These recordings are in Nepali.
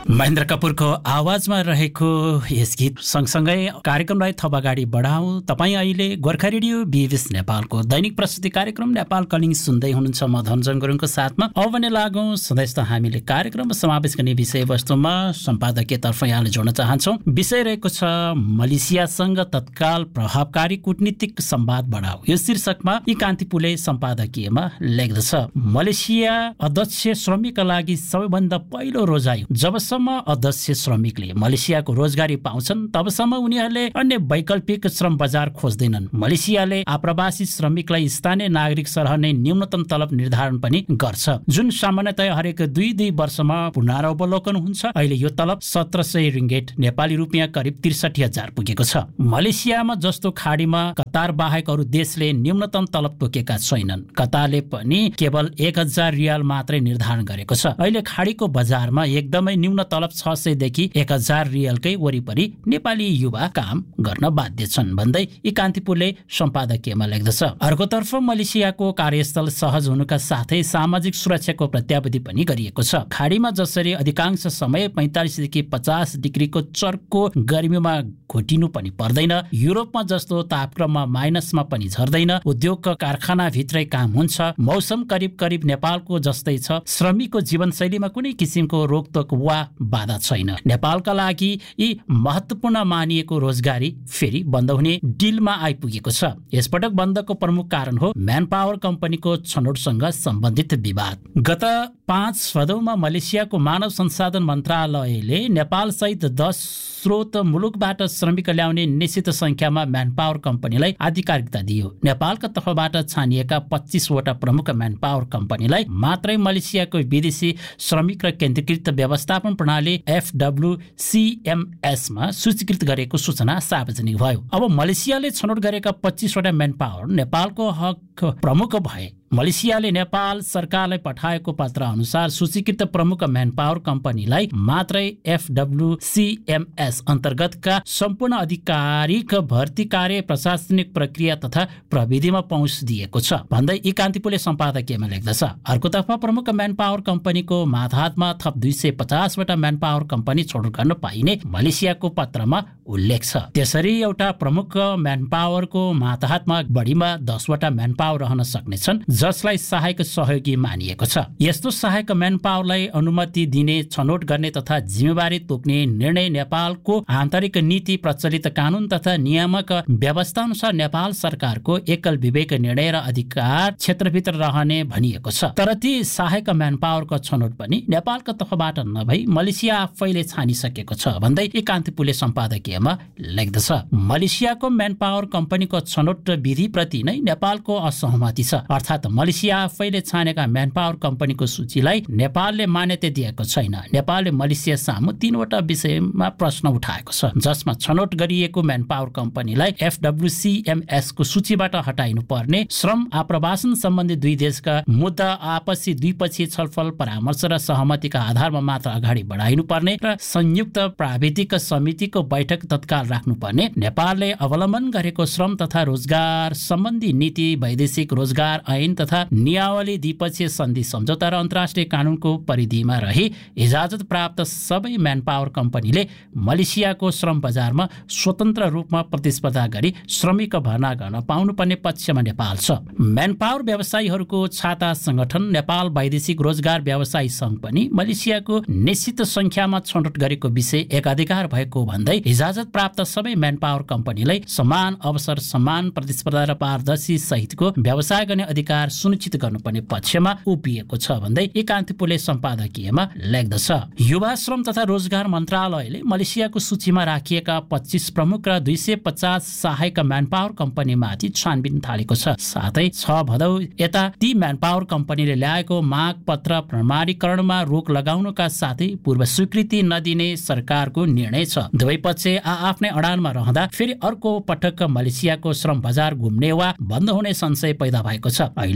महेन्द्र कपूरको आवाजमा रहेको यस गीत सँगसँगै कार्यक्रमलाई थप अगाडि बढाउँ। तपाईँ अहिले गोर्खा रेडियो बीएस नेपालको दैनिक प्रस्तुति कार्यक्रम नेपाल कलिङ सुन्दै हुनुहुन्छ। म धनजन गुरुङको साथमा अब भने लागौँ सधैँ त हामीले कार्यक्रममा समावेश गर्ने विषयवस्तुमा सम्पादकीयतर्फ यहाँले जोड्न चाहन्छौँ। विषय रहेको छ मलेसियासँग तत्काल प्रभावकारी कूटनीतिक संवाद बढाऊ। यो शीर्षकमा यी कान्तिपुरले सम्पादकीयमा लेख्दछ। मलेसिया अध्यक्ष श्रमिकका लागि सबैभन्दा पहिलो रोजाइ। जबसम्म अध्यक्ष श्रमिकले मलेसियाको रोजगारी पाउँछन् तबसम्म उनीहरूले अन्य वैकल्पिक श्रम बजार खोज्दैनन्। मलेसियाले आप्रवासी श्रमिकलाई स्थानीय नागरिक सरह नै न्यूनतम तलब निर्धारण पनि गर्छ, जुन सामान्यतया हरेक 2 वर्षमा पुनरावलोकन हुन्छ। अहिले यो तलब 1700 रिङ्गेट नेपाली रुपियाँ करिब 63,000 पुगेको छ। मलेसियामा जस्तो खाडीमा कतार बाहेक अरू देशले न्यूनतम तलब तोकेका छैनन्। कतारले पनि केवल 1000 रियाल मात्रै निर्धारण गरेको छ। अहिले खाडीको बजारमा एकदमै न्यून तलब 600 देखि 1000 रियालकै वरिपरि नेपाली युवा काम गर्न बाध्य छन् भन्दै यी कान्तिपुरले सम्पादकीयमा लेख्दछ। अर्कोतर्फ मलेसियाको कार्यस्थल सहज हुनुका साथै सामाजिक सुरक्षाको प्रत्याभूति पनि गरिएको छ। खाडीमा जसरी अधिकांश समय 45 देखि 50 डिग्रीको चर्को गर्मीमा घोटिनु पनि पर्दैन, युरोपमा जस्तो तापक्रममा माइनसमा पनि झर्दैन। उद्योगका कारखाना भित्रै काम हुन्छ। मौसम करिब करिब नेपालको जस्तै छ। श्रमिकको जीवनशैलीमा कुनै किसिमको रोकटोक वा बाधा छैन। नेपालका लागि यी महत्त्वपूर्ण मानिएको रोजगारी फेरि बन्द हुने डिलमा आइपुगेको छ। यसपटक बन्दको प्रमुख कारण हो म्यान पावर कम्पनीको छनौटसँग सम्बन्धित विवाद। गत 5 भदौमा मलेसियाको मानव संसाधन मन्त्रालयले नेपाल सहित 10 स्रोत मुलुकबाट श्रमिक ल्याउने निश्चित संख्यामा म्यान पावर कम्पनीलाई आधिकारिकता दियो। नेपालका तर्फबाट छानिएका 25 वटा प्रमुख म्यान पावर कम्पनीलाई मात्रै मलेसियाको विदेशी श्रमिक र केन्द्रीकृत व्यवस्थापन प्रणाली FWCMS मा सूचीकृत गरेको सूचना सार्वजनिक भयो। अब मलेसियाले छनौट गरेका 25 वटा म्यान पावर नेपालको हक प्रमुख भए। मलेसियाले नेपाल सरकारलाई पठाएको पत्र अनुसार सूचीकृत प्रमुख म्यान पावर कम्पनीलाई मात्रै FWCMS अन्तर्गतका सम्पूर्ण आधिकारिक भर्ती कार्य, प्रशासनिक प्रक्रिया तथा प्रविधिमा पहुँच दिएको छ भन्दै यी कान्तिपुरले सम्पादकीयमा लेख्दछ। अर्कोतर्फ प्रमुख म्यान पावर कम्पनीको मातहतमा थप 250 वटा म्यान पावर कम्पनी छनौट गर्न पाइने मलेसियाको पत्रमा उल्लेख छ। त्यसरी एउटा प्रमुख म्यान पावरको मातहतमा बढीमा 10 वटा म्यान पावर रहन सक्नेछन्, जसलाई सहायक सहयोगी मानिएको छ। यस्तो सहायक म्यान पावरलाई अनुमति दिने, छनौट गर्ने तथा जिम्मेवारी तोक्ने निर्णय नेपालको आन्तरिक नीति, प्रचलित कानून तथा नियामक व्यवस्था अनुसार नेपाल सरकारको एकल विवेक निर्णय र अधिकार क्षेत्रभित्र रहने भनिएको छ। तर ती सहायक म्यान पावरको छनौट पनि नेपालको तर्फबाट नभई मलेसिया आफैले छानिसकेको छ भन्दै यी कान्तिपुरले सम्पादकीयमा लेख्दछ। मलेसियाको म्यान पावर कम्पनीको छनौट विधिप्रति नै नेपालको असहमति छ। अर्थात् मलेसिया आफैले छानेका म्यान पावर कम्पनीको सूचीलाई नेपालले मान्यता दिएको छैन। नेपालले मलेसिया सामु 3 वटा विषयमा प्रश्न उठाएको छ, जसमा छनौट गरिएको म्यान पावर कम्पनीलाई FWCMS को सूचीबाट हटाइनु पर्ने, श्रम आप्रवासन सम्बन्धी 2 देशका मुद्दा आपसी द्विपक्षीय छलफल, परामर्श र सहमतिका आधारमा मात्र अगाडि बढाइनु पर्ने र संयुक्त प्राविधिक समितिको बैठक तत्काल राख्नुपर्ने, नेपालले अवलम्बन गरेको श्रम तथा रोजगार सम्बन्धी नीति, वैदेशिक रोजगार ऐन तथा नियावली, द्विपक्षीय सन्धि सम्झौता र अन्तर्राष्ट्रिय कानूनको परिधिमा रही इजाजत प्राप्त सबै म्यान पावर कम्पनीले मलेसियाको श्रम बजारमा स्वतन्त्र रूपमा प्रतिस्पर्धा गरी श्रमिक भर्ना गर्न पाउनुपर्ने पक्षमा नेपाल छ। म्यान पावर व्यवसायीहरूको छाता संगठन नेपाल वैदेशिक रोजगार व्यवसायी संघ पनि मलेसियाको निश्चित संख्यामा छनौट गरेको विषय एकाधिकार भएको भन्दै इजाजत प्राप्त सबै म्यान पावर कम्पनीलाई समान अवसर, समान प्रतिस्पर्धा र पारदर्शी सहितको व्यवसाय गर्ने अधिकार सुनिश्चित गर्नुपर्ने पक्षमा उभिएको छ भन्दै यी कान्तिपुरले सम्पादकीयमा लेख्दछ। युवा श्रम तथा रोजगार मन्त्रालयले मलेसियाको सूचीमा राखिएका 25 प्रमुख र 250 सहायक म्यान पावर कम्पनीमाथि छानबिन थालेको छ। साथै 6 भदौ यता ती म्यान पावर कम्पनीले ल्याएको माग पत्र प्रमाणीकरणमा रोक लगाउनका साथै पूर्व स्वीकृति नदिने सरकारको निर्णय छ। दुवै पक्ष आफ्नै अडानमा रहँदा फेरि अर्को पटक मलेसियाको श्रम बजार घुम्ने वा बन्द हुने संशय पैदा भएको छ। अहिले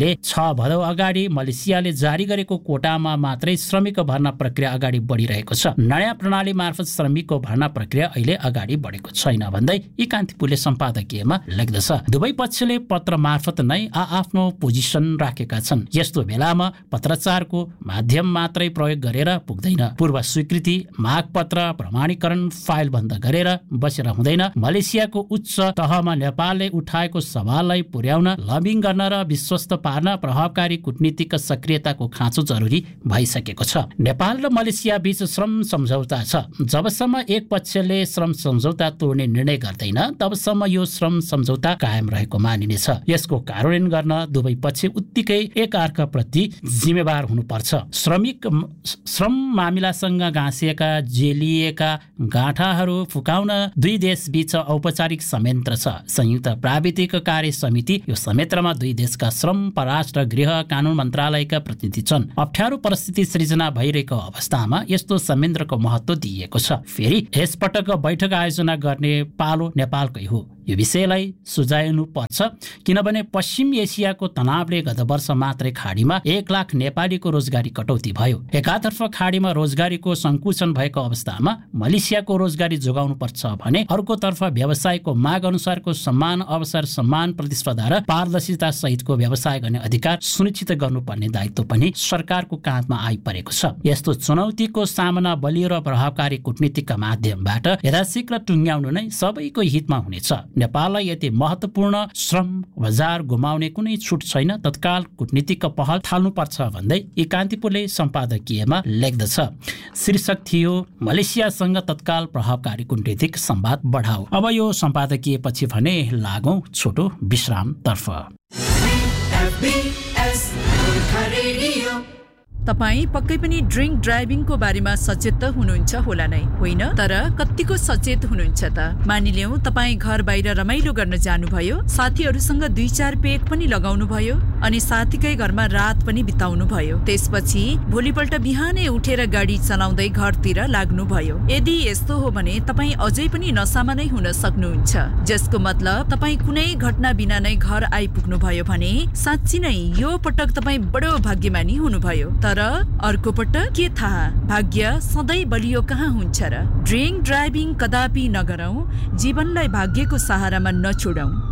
अहिले 6 भदौ अगाडि मलेसियाले जारी गरेको कोटामा मात्रै श्रमिक भर्ना प्रक्रिया अगाडि बढिरहेको छ। नयाँ प्रणाली मार्फत श्रमिकको भर्ना प्रक्रिया अहिले अगाडि बढेको छैन भन्दै यी कान्तिपुरले सम्पादकीयमा लेख्दछ। दुवै पक्षले पत्र मार्फत नै आफ्नो पोजिसन राखेका छन्। यस्तो बेलामा पत्राचारको माध्यम मात्रै प्रयोग गरेर पुग्दैन। पूर्व स्वीकृति, मागपत्र, प्रमाणीकरण फाइल बन्द गरेर बसेर हुँदैन। मलेसियाको उच्च तहमा नेपालले उठाएको सवाललाई पुर्याउन, लबिङ गर्न र विश्वस्त पार्न प्रभावकारी कूटनीतिक सक्रियताको खाँचो जरुरी भइसकेको छ। नेपाल र मलेसिया बीच श्रम सम्झौता छ। जबसम्म एक पक्षले श्रम सम्झौता तोड्ने निर्णय गर्दैन तबसम्म यो श्रम सम्झौता कायम रहेको मानिनेछ। यसको कार्यान्वयन गर्न दुवै पक्ष उत्तिकै एकअर्काप्रति जिम्मेवार हुनुपर्छ। श्रम मामिलासँग गाँसिएका जेलिएका गाँठाहरू फुकाउन दुई देशबीच औपचारिक संयन्त्र छ, संयुक्त प्राविधिक कार्य समिति। यो संयन्त्रमा दुई देशका श्रम, परराष्ट्र, गृह, कानून मन्त्रालयका प्रतिनिधि छन्। अप्ठ्यारो परिस्थिति सृजना भइरहेको अवस्थामा यस्तो संयन्त्रको महत्त्व दिइएको छ। फेरि यसपटक बैठक आयोजना गर्ने पालो नेपालकै हो। यो विषयलाई सुझाउनु पर्छ किनभने पश्चिम एसियाको तनावले गत वर्ष मात्रै खाडीमा 1 लाख नेपालीको रोजगारी कटौती भयो। एकातर्फ खाडीमा रोजगारीको सङ्कुचन भएको अवस्थामा मलेसियाको रोजगारी जोगाउनु पर्छ भने अर्कोतर्फ व्यवसायको माग अनुसारको समान अवसर, समान प्रतिस्पर्धा र पारदर्शिता सहितको व्यवसाय गर्ने अधिकार सुनिश्चित गर्नुपर्ने दायित्व पनि सरकारको काँधमा आइपरेको छ। यस्तो चुनौतीको सामना बलियो र प्रभावकारी कूटनीतिका माध्यमबाट यथाशीघ्र टुङ्ग्याउनु नै सबैको हितमा हुनेछ। नेपाललाई यति महत्त्वपूर्ण श्रम बजार गुमाउने कुनै छुट छैन। तत्काल कूटनीतिक पहल थाल्नुपर्छ भन्दै यी कान्तिपुरले सम्पादकीयमा लेख्दछ। शीर्षक थियो मलेसियासँग तत्काल प्रभावकारी कूटनीतिक संवाद बढाऊ। अब यो सम्पादकीय पछि भने लागौं छोटो विश्रामतर्फ। तपाईँ पक्कै पनि ड्रिङ्क ड्राइभिङको बारेमा सचेत त हुनुहुन्छ होला नै, होइन? तर कतिको सचेत हुनुहुन्छ त? मानिलियौँ तपाईँ घर बाहिर रमाइलो गर्न जानुभयो, साथीहरूसँग 2-4 पेग पनि लगाउनु भयो अनि साथीकै घरमा रात पनि बिताउनु भयो। त्यसपछि भोलिपल्ट बिहानै उठेर गाडी चलाउँदै घरतिर लाग्नुभयो। यदि यस्तो हो भने तपाईँ अझै पनि नसामा नै हुन सक्नुहुन्छ, जसको मतलब तपाईँ कुनै घटना बिना नै घर आइपुग्नु भयो भने साँच्ची नै यो पटक तपाईँ बडो भाग्यमानी हुनुभयो। तर अर्को पटक के थाहा, भाग्य सधैँ बलियो कहाँ हुन्छ र? ड्रिङ्क ड्राइभिङ कदापि नगरौं, जीवनलाई भाग्यको सहारामा नछोडौं।